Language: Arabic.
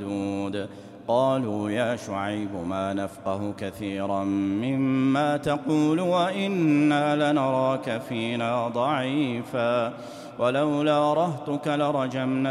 قالوا يا شعيب ما نفقه كثيرا مما تقول وإنا لنراك فينا ضعيفا ولولا رهطك لرجمناك